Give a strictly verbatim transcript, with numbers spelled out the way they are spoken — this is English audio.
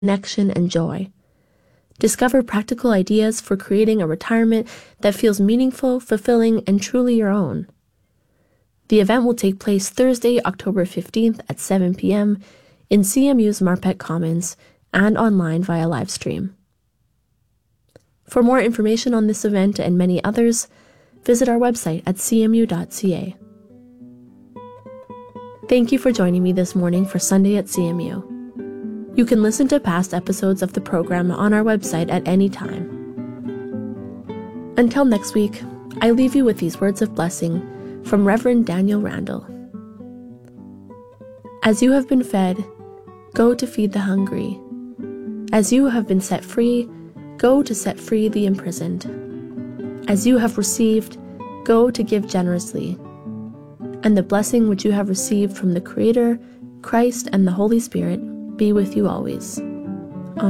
connection, and joy. Discover practical ideas for creating a retirement that feels meaningful, fulfilling, and truly your own. The event will take place Thursday, October fifteenth at seven p.m. in C M U's Marpet Commons and online via live stream. For more information on this event and many others, visit our website at c m u dot c a. Thank you for joining me this morning for Sunday at C M U. You can listen to past episodes of the program on our website at any time. Until next week, I leave you with these words of blessing from Reverend Daniel Randall. As you have been fed, go to feed the hungry. As you have been set free, go to set free the imprisoned. As you have received, go to give generously. And the blessing which you have received from the Creator, Christ, and the Holy Spirit be with you always.